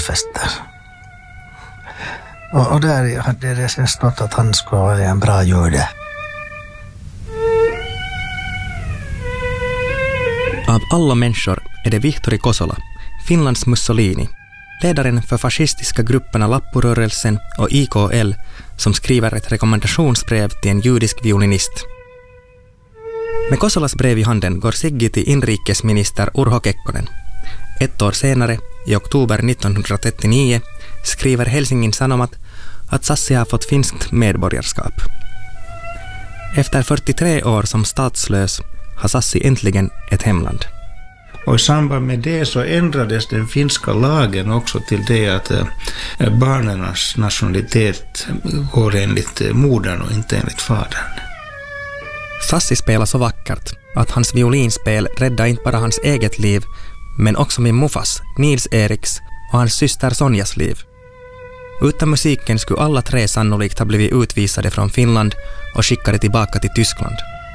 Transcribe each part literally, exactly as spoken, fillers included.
nyårsfester. Och, och där hade det sen stått att han skulle vara en bra jude. Av alla människor är det Vihtori Kosola, Finlands Mussolini, ledaren för fascistiska grupperna Lapporörelsen och I K L, som skriver ett rekommendationsbrev till en judisk violinist. Med Kosolas brev i handen går Siggi till inrikesminister Urho Kekkonen. Ett år senare, i oktober nittonhundratrettionio, skriver Helsingin Sanomat att Sassi har fått finskt medborgarskap. Efter fyrtiotre år som statslös har Sassi äntligen ett hemland. Och i samband med det så ändrades den finska lagen också till det att eh, barnens nationalitet går enligt eh, modern och inte enligt fadern. Sassi spelar så vackert att hans violinspel räddar inte bara hans eget liv, men också min muffas, Nils Eriks och hans syster Sonjas liv. Utan musiken skulle alla tre sannolikt ha blivit utvisade från Finland och skickade tillbaka till Tyskland.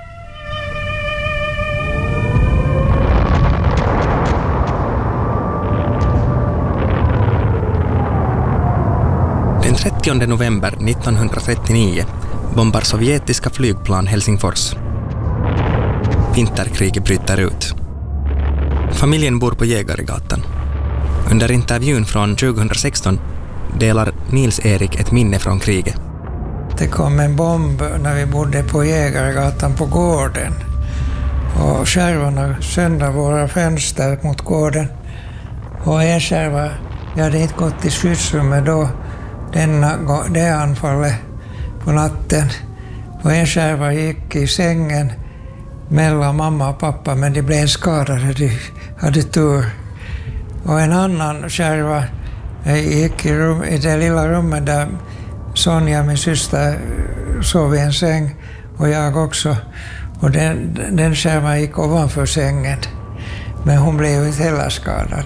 Den trettionde november nittonhundratrettionio bombar sovjetiska flygplan Helsingfors. Vinterkriget bryter ut. Familjen bor på Jägaregatan. Under intervjun från tjugohundrasexton delar Nils Erik ett minne från kriget. Det kom en bomb när vi bodde på Jägaregatan på gården. Och skärvorna sönder våra fönster mot gården. Och en skärva, jag hade inte gått till skyddsrummet då, denna, det anfallet på natten. Och en skärva gick i sängen mellan mamma och pappa, men de blev skadade, de hade tur. Och en annan skärva gick i, rum, i det lilla rummet där Sonja, min syster, sov i en säng och jag också. Och den, den skärvan gick ovanför sängen, men hon blev inte heller skadad.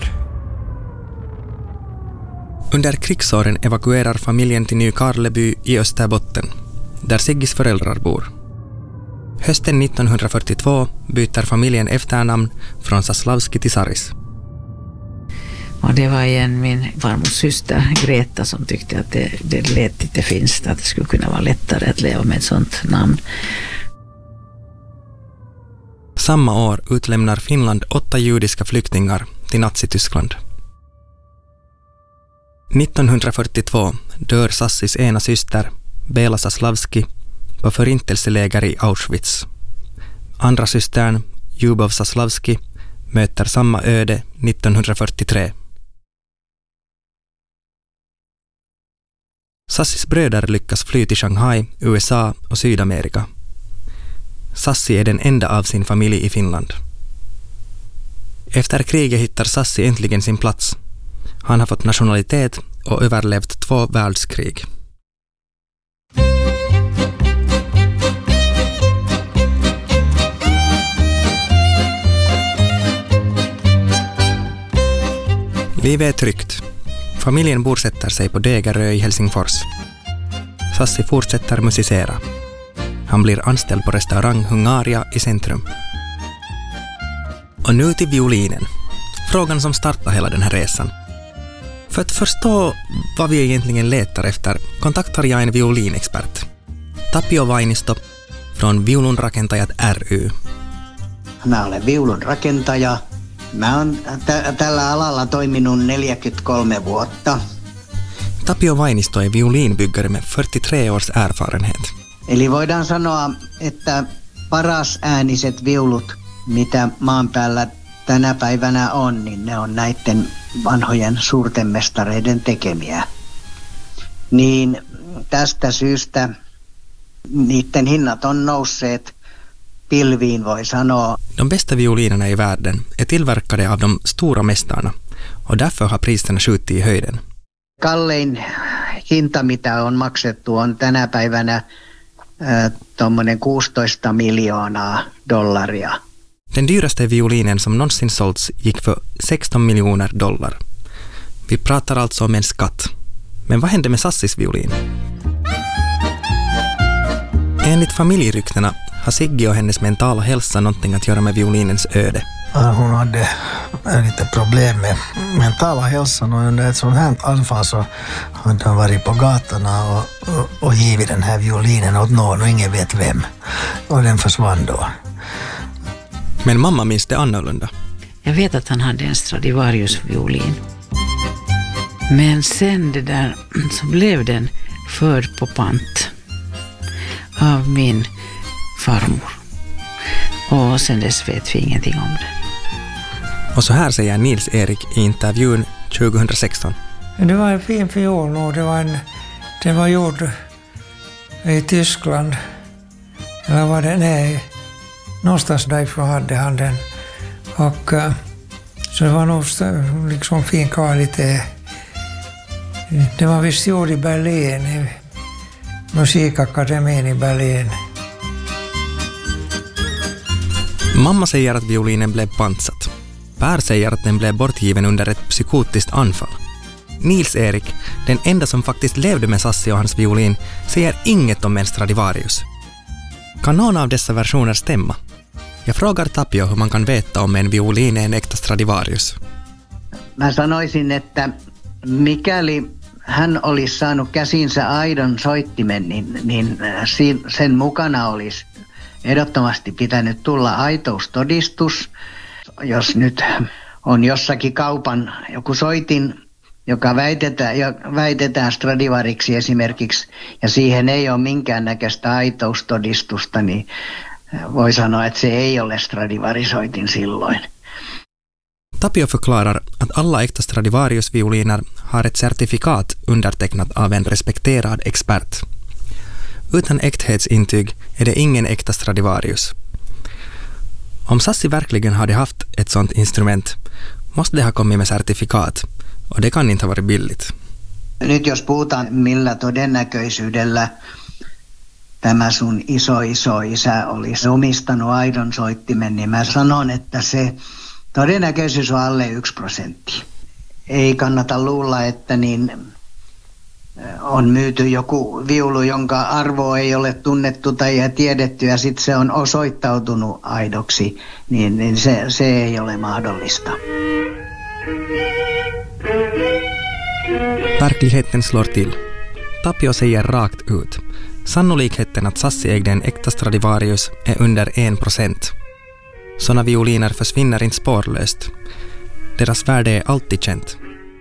Under krigsåren evakuerar familjen till Nykarleby i Österbotten, där Siggis föräldrar bor. Hösten nittonhundrafyrtiotvå byter familjen efternamn från Saslavski till Saris. Och det var igen min farmors syster Greta som tyckte att det, det lät lite finskt, att det skulle kunna vara lättare att leva med ett sånt namn. Samma år utlämnar Finland åtta judiska flyktingar till Nazityskland. nittonhundrafyrtiotvå dör Sassis ena syster, Bela Saslavski, på förintelseläger i Auschwitz. Andra systern, Jubov Saslavski, möter samma öde nittonhundrafyrtiotre. Sassis bröder lyckas fly till Shanghai, U S A och Sydamerika. Sassi är den enda av sin familj i Finland. Efter kriget hittar Sassi äntligen sin plats. Han har fått nationalitet och överlevt två världskrig. Livet är tryggt. Familjen bosätter sig på Degerö i Helsingfors. Sassi fortsätter musicera. Han blir anställd på restaurang Hungaria i centrum. Och nu till violinen. Frågan som startar hela den här resan. För att förstå vad vi egentligen letar efter kontaktar jag en violinexpert. Tapio Vainisto från viulunrakentajat ry. Mä olen viulunrakentaja. Mä oon t- tällä alalla toiminut neljäkymmentäkolme vuotta. Tapio Vainisto är violinbyggare med fyrtiotre års erfarenhet. Eli voidaan sanoa, että paras ääniset viulut, mitä maan päällä tänä päivänä on, niin ne on näiden vanhojen suurten mestareiden tekemiä. Niin tästä syystä niiden hinnat on nousseet pilviin, voi sanoa. De bästa violinerna i världen är tillverkade av de stora mästarna och därför har priserna skjutit i höjden. Kallein hinta, mitä on maksettu, on tänä päivänä äh, tuommoinen kuusitoista miljoonaa dollaria. Den dyraste violinen som någonsin sålts gick för sexton miljoner dollar. Vi pratar alltså om en skatt. Men vad hände med Sassis violin? Enligt familjeryktena har Siggi och hennes mentala hälsa någonting att göra med violinens öde. Hon hade lite problem med mentala hälsan och under ett sånt här anfall så hade hon varit på gatorna och, och, och givit den här violinen åt någon och ingen vet vem. Och den försvann då. Men mamma minns det annorlunda. Jag vet att han hade en Stradivarius-violin. Men sen det där så blev den förd på pant av min farmor. Och sen dess vet vi ingenting om det. Och så här säger Nils-Erik i intervjun tjugohundrasexton. Det var en fin fiol och det var en, den var gjord i Tyskland. Eller var det? Nej, någonstans därifrån hade han den. Och så det var nog liksom fin kvalitet. Det var visst gjord i Berlin, i musikakademin i Berlin. Mamma säger att violinen blev pantsatt. Per säger att den blev bortgiven under ett psykotiskt anfall. Nils-Erik, den enda som faktiskt levde med Sassi och hans violin, säger inget om en Stradivarius. Kan någon av dessa versioner stämma? Jag frågar Tapio hur man kan veta om en violin är en äkta Stradivarius. Mä sanoisin, että mikäli hän olisi saanut käsinsä aidon soittimen, niin, niin sen mukana olisi ehdottomasti pitänyt tulla aitoustodistus. Jos nyt on jossakin kaupan joku soitin, joka väitetään, väitetään Stradivariksi esimerkiksi, ja siihen ei ole minkäännäköistä aitoustodistusta, niin voi sanoa, että se ei ole Stradivarisoitin silloin. Tapio förklarar att alla äkta Stradivarius-violiner har ett certifikat undertecknat av en respekterad expert. Utan äkthetsintyg är det ingen äkta Stradivarius. Om Sassi verkligen hade haft ett sånt instrument måste det ha kommit med certifikat, och det kan inte ha varit billigt. Nyt jos puhutaan millä todennäköisyydellä tämä sun iso iso isä olisi omistanut aidon soittimen, niin mä sanon, että se todennäköisyys on alle yksi prosentti. Ei kannata luulla, että niin on myyty joku viulu, jonka arvo ei ole tunnettu tai tiedetty ja sitten se on osoittautunut aidoksi, niin, niin se, se ei ole mahdollista. Verkligheten slår till. Tapio säger rakt ut. Sannolikheten att Sassi ägde en äkta Stradivarius är under en procent. Såna violiner försvinner inte spårlöst. Deras värde är alltid känt.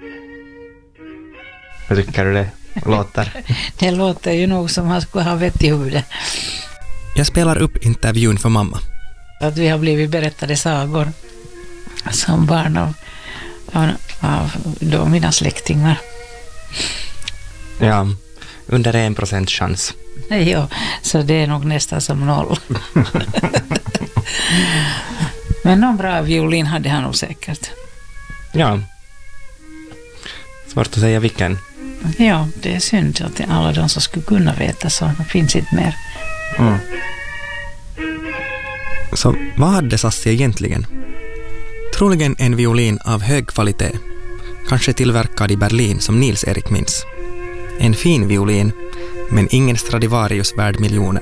Hur tycker du det låter? Det låter ju nog som han skulle ha vett i huvudet. Jag spelar upp intervjun för mamma. Att vi har blivit berättade sagor som barn av, av, av då mina släktingar. Ja, under en procent chans. Ja, så det är nog nästan som noll. Men någon bra violin hade han nog säkert. Ja. Svårt att säga vilken. Ja, det är synd att alla de som skulle kunna veta så finns inte mer. Mm. Så vad hade Sassi egentligen? Troligen en violin av hög kvalitet. Kanske tillverkad i Berlin som Nils-Erik minns. En fin violin, men ingen Stradivarius värd miljoner.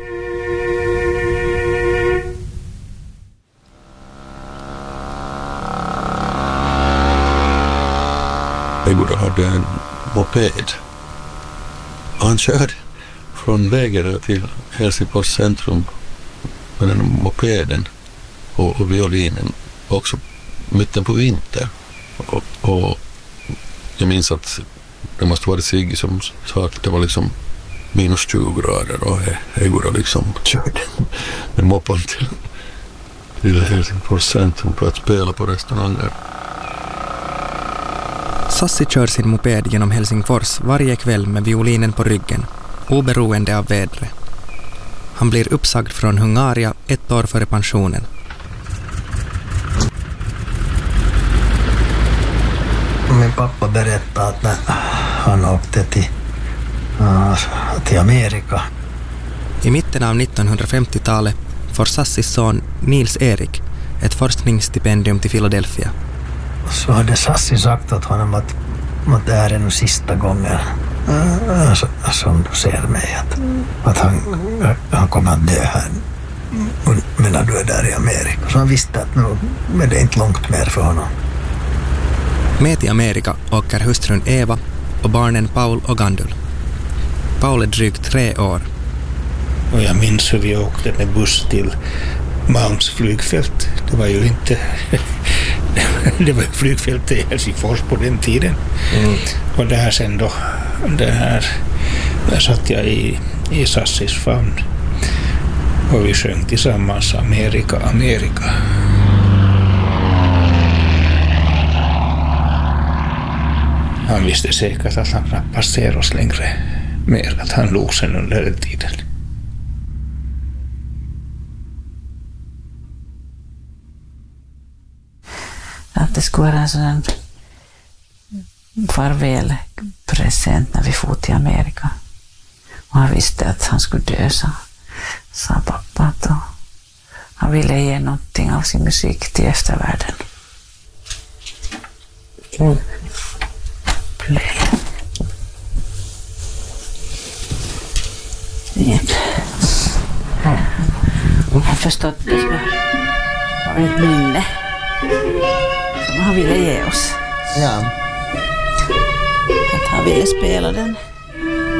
Egura hade en moped. Han körde från Vägerö till Helsingfors centrum med den mopeden och, och violinen också mitten på vinter. Och, och jag minns att det måste vara Sigge som sa att det var liksom minus tjugo grader och Egura liksom körde med moppen till, till Helsingfors centrum för att spela på restauranger. Sassi kör sin moped genom Helsingfors varje kväll med violinen på ryggen, oberoende av vädret. Han blir uppsagd från Hungaria ett år före pensionen. Min pappa berättade att när han åkte till, uh, till Amerika. I mitten av nittonhundrafemtiotalet får Sassis son Nils-Erik ett forskningsstipendium till Philadelphia. Så hade Sassi sagt åt honom att, att det här är nu sista gången äh, som du ser mig. Att, att han, han kommer att dö här medan du är där i Amerika. Så han visste att nu är det inte långt mer för honom. Med till Amerika åker hustrun Eva och barnen Paul och Gandul. Paul är drygt tre år. Och jag minns hur vi åkte med buss till Malms flygfält. Det var ju inte... det var flygfält i Helsingfors på den tiden. Mm. Och där sen då... Det här, där satt jag i, i Sassis famn. Och vi sjöng tillsammans Amerika, Amerika. Han visste säkert att han knappast ser oss längre mer. Att han log sen under den tiden. Att det skulle vara en sån farväl-present när vi for till Amerika. Och han visste att han skulle dö, så sa pappa att han ville ge någonting av sin musik till eftervärlden. Mm. Play. Ja. Jag har förstått att det ska vara ett minne som han ville ge oss. Ja. Att han ville spela den.